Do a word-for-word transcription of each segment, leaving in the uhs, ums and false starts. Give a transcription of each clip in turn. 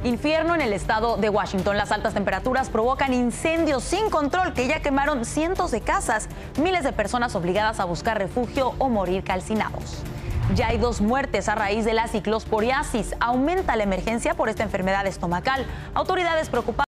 Infierno en el estado de Washington. Las altas temperaturas provocan incendios sin control que ya quemaron cientos de casas. Miles de personas obligadas a buscar refugio o morir calcinados. Ya hay dos muertes a raíz de la ciclosporiasis. Aumenta la emergencia por esta enfermedad estomacal. Autoridades preocupadas.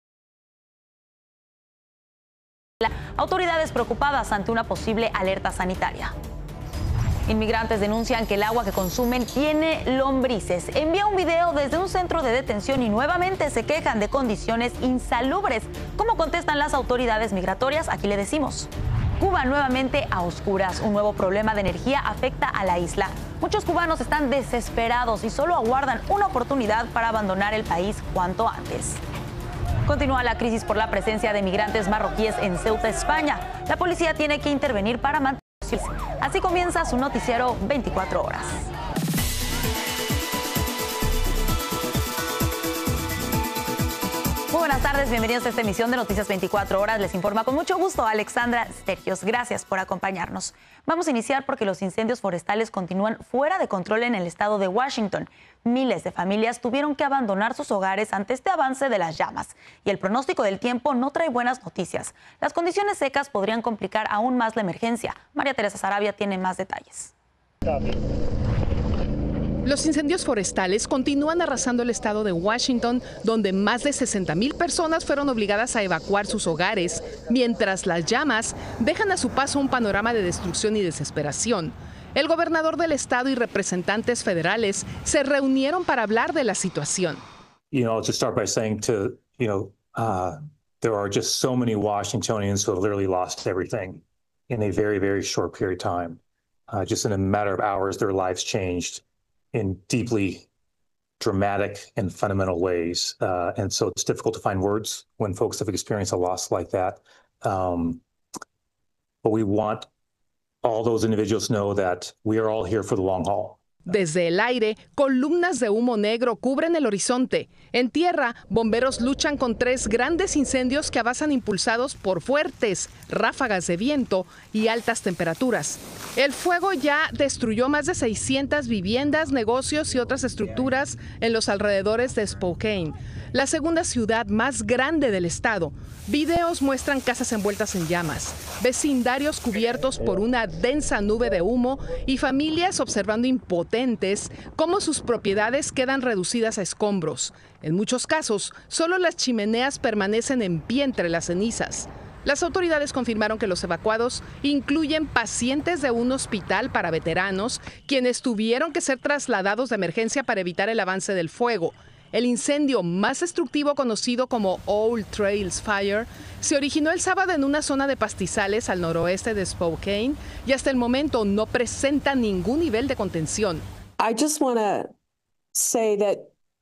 Autoridades preocupadas ante una posible alerta sanitaria. Inmigrantes denuncian que el agua que consumen tiene lombrices. Envía un video desde un centro de detención y nuevamente se quejan de condiciones insalubres. ¿Cómo contestan las autoridades migratorias? Aquí le decimos. Cuba nuevamente a oscuras. Un nuevo problema de energía afecta a la isla. Muchos cubanos están desesperados y solo aguardan una oportunidad para abandonar el país cuanto antes. Continúa la crisis por la presencia de migrantes marroquíes en Ceuta, España. La policía tiene que intervenir para mantener. Así comienza su noticiero veinticuatro horas. Muy buenas tardes, bienvenidos a esta emisión de Noticias veinticuatro horas. Les informa con mucho gusto Alexandra Stergios. Gracias por acompañarnos. Vamos a iniciar porque los incendios forestales continúan fuera de control en el estado de Washington. Miles de familias tuvieron que abandonar sus hogares ante este avance de las llamas. Y el pronóstico del tiempo no trae buenas noticias. Las condiciones secas podrían complicar aún más la emergencia. María Teresa Sarabia tiene más detalles. Los incendios forestales continúan arrasando el estado de Washington, donde más de sesenta mil personas fueron obligadas a evacuar sus hogares, mientras las llamas dejan a su paso un panorama de destrucción y desesperación. El gobernador del estado y representantes federales se reunieron para hablar de la situación. You know, to start by saying to, you know, uh, there are just so many Washingtonians who have literally lost everything in a very, very short period of time. Uh, just in a matter of hours, their lives changed in deeply dramatic and fundamental ways. Uh, and so it's difficult to find words when folks have experienced a loss like that. Um, but we want all those individuals to know that we are all here for the long haul. Desde el aire, columnas de humo negro cubren el horizonte. En tierra, bomberos luchan con tres grandes incendios que avanzan impulsados por fuertes ráfagas de viento y altas temperaturas. El fuego ya destruyó más de seiscientas viviendas, negocios y otras estructuras en los alrededores de Spokane, la segunda ciudad más grande del estado. Videos muestran casas envueltas en llamas, vecindarios cubiertos por una densa nube de humo y familias observando impotentes cómo sus propiedades quedan reducidas a escombros. En muchos casos, solo las chimeneas permanecen en pie entre las cenizas. Las autoridades confirmaron que los evacuados incluyen pacientes de un hospital para veteranos, quienes tuvieron que ser trasladados de emergencia para evitar el avance del fuego. El incendio más destructivo, conocido como Old Trails Fire, se originó el sábado en una zona de pastizales al noroeste de Spokane y hasta el momento no presenta ningún nivel de contención. I just want to say that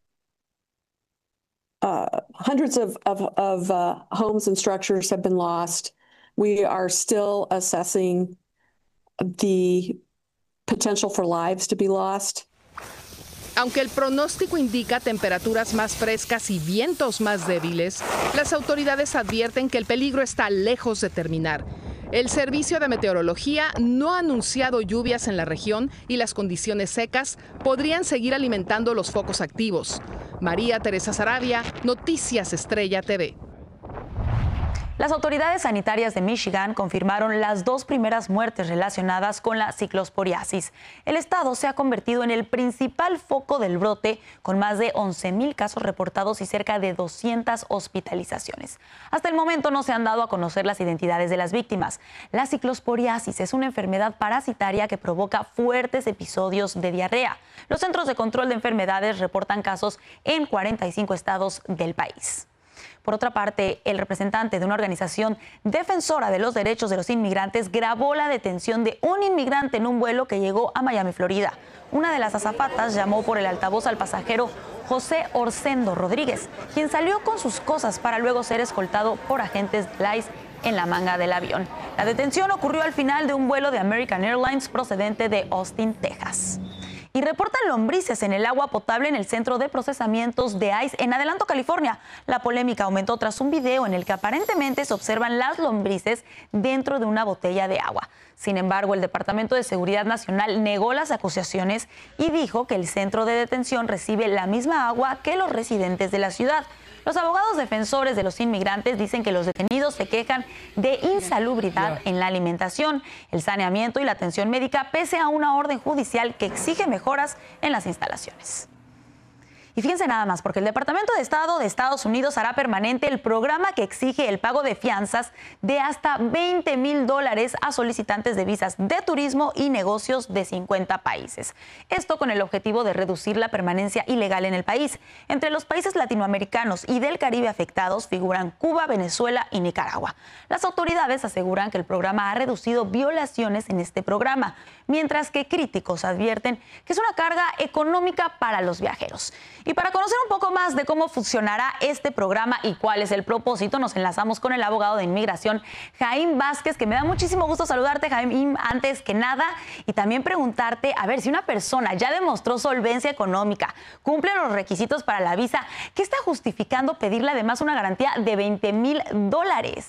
uh, hundreds of, of, of uh, homes and structures have been lost. We are still assessing the potential for lives to be lost. Aunque el pronóstico indica temperaturas más frescas y vientos más débiles, las autoridades advierten que el peligro está lejos de terminar. El Servicio de Meteorología no ha anunciado lluvias en la región y las condiciones secas podrían seguir alimentando los focos activos. María Teresa Sarabia, Noticias Estrella T V. Las autoridades sanitarias de Michigan confirmaron las dos primeras muertes relacionadas con la ciclosporiasis. El estado se ha convertido en el principal foco del brote, con más de once mil casos reportados y cerca de doscientas hospitalizaciones. Hasta el momento no se han dado a conocer las identidades de las víctimas. La ciclosporiasis es una enfermedad parasitaria que provoca fuertes episodios de diarrea. Los Centros de Control de Enfermedades reportan casos en cuarenta y cinco estados del país. Por otra parte, el representante de una organización defensora de los derechos de los inmigrantes grabó la detención de un inmigrante en un vuelo que llegó a Miami, Florida. Una de las azafatas llamó por el altavoz al pasajero José Orsendo Rodríguez, quien salió con sus cosas para luego ser escoltado por agentes de ICE en la manga del avión. La detención ocurrió al final de un vuelo de American Airlines procedente de Austin, Texas. y reportan lombrices en el agua potable en el centro de procesamientos de ICE en Adelanto, California. La polémica aumentó tras un video en el que aparentemente se observan las lombrices dentro de una botella de agua. Sin embargo, el Departamento de Seguridad Nacional negó las acusaciones y dijo que el centro de detención recibe la misma agua que los residentes de la ciudad. Los abogados defensores de los inmigrantes dicen que los detenidos se quejan de insalubridad en la alimentación, el saneamiento y la atención médica, pese a una orden judicial que exige mejoras en las instalaciones. Y fíjense nada más, porque el Departamento de Estado de Estados Unidos hará permanente el programa que exige el pago de fianzas de hasta veinte mil dólares a solicitantes de visas de turismo y negocios de cincuenta países. Esto con el objetivo de reducir la permanencia ilegal en el país. Entre los países latinoamericanos y del Caribe afectados figuran Cuba, Venezuela y Nicaragua. Las autoridades aseguran que el programa ha reducido violaciones en este programa, mientras que críticos advierten que es una carga económica para los viajeros. Y para conocer un poco más de cómo funcionará este programa y cuál es el propósito, nos enlazamos con el abogado de inmigración, Jaime Vázquez, que me da muchísimo gusto saludarte, Jaime, antes que nada, y también preguntarte, a ver, si una persona ya demostró solvencia económica, cumple los requisitos para la visa, ¿qué está justificando pedirle además una garantía de veinte mil dólares?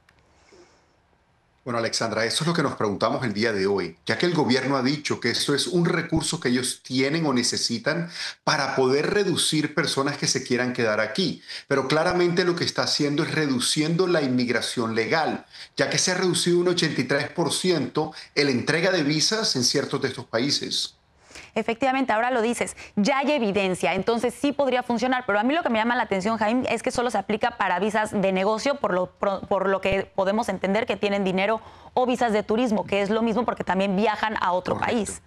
Bueno, Alexandra, eso es lo que nos preguntamos el día de hoy, ya que el gobierno ha dicho que esto es un recurso que ellos tienen o necesitan para poder reducir personas que se quieran quedar aquí. Pero claramente lo que está haciendo es reduciendo la inmigración legal, ya que se ha reducido un ochenta y tres por ciento en la entrega de visas en ciertos de estos países. Efectivamente, ahora lo dices, ya hay evidencia, entonces sí podría funcionar, pero a mí lo que me llama la atención, Jaime, es que solo se aplica para visas de negocio, por lo, por lo que podemos entender que tienen dinero, o visas de turismo, que es lo mismo porque también viajan a otro Correcto. país.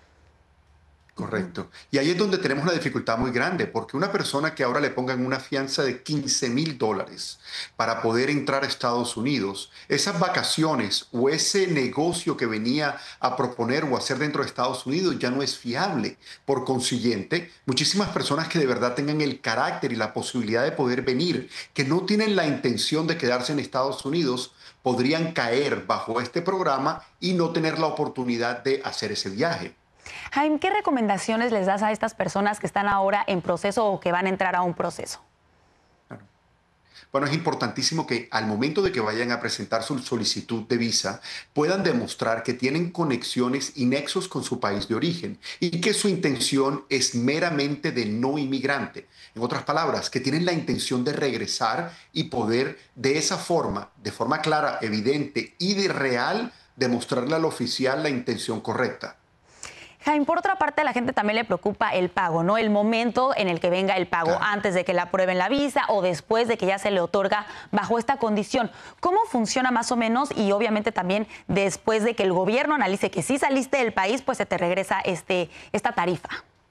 Correcto. Y ahí es donde tenemos una dificultad muy grande, porque una persona que ahora le pongan una fianza de quince mil dólares para poder entrar a Estados Unidos, esas vacaciones o ese negocio que venía a proponer o hacer dentro de Estados Unidos ya no es fiable. Por consiguiente, muchísimas personas que de verdad tengan el carácter y la posibilidad de poder venir, que no tienen la intención de quedarse en Estados Unidos, podrían caer bajo este programa y no tener la oportunidad de hacer ese viaje. Jaime, ¿qué recomendaciones les das a estas personas que están ahora en proceso o que van a entrar a un proceso? Bueno, es importantísimo que al momento de que vayan a presentar su solicitud de visa puedan demostrar que tienen conexiones y nexos con su país de origen y que su intención es meramente de no inmigrante. En otras palabras, que tienen la intención de regresar y poder de esa forma, de forma clara, evidente y de real, demostrarle al oficial la intención correcta. Jaime, por otra parte, a la gente también le preocupa el pago, ¿no? El momento en el que venga el pago, Claro. antes de que le aprueben la visa o después de que ya se le otorga bajo esta condición. ¿Cómo funciona más o menos? Y obviamente también después de que el gobierno analice que sí saliste del país, pues se te regresa este, esta tarifa.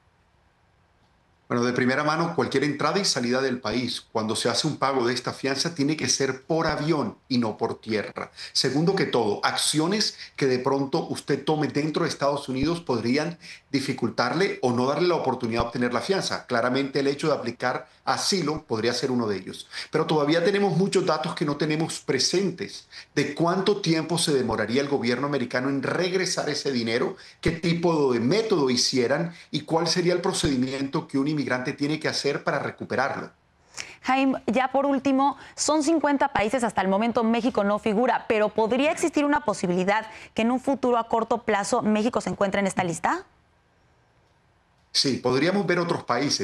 Bueno, de primera mano, cualquier entrada y salida del país, cuando se hace un pago de esta fianza, tiene que ser por avión y no por tierra. Segundo que todo, acciones que de pronto usted tome dentro de Estados Unidos podrían dificultarle o no darle la oportunidad de obtener la fianza. Claramente el hecho de aplicar asilo podría ser uno de ellos. Pero todavía tenemos muchos datos que no tenemos presentes de cuánto tiempo se demoraría el gobierno americano en regresar ese dinero, qué tipo de método hicieran y cuál sería el procedimiento que un inmigrante tiene que hacer para recuperarlo. Jaime, ya por último, son cincuenta países, hasta el momento México no figura, pero ¿podría existir una posibilidad que en un futuro a corto plazo México se encuentre en esta lista? Sí, podríamos ver otros países.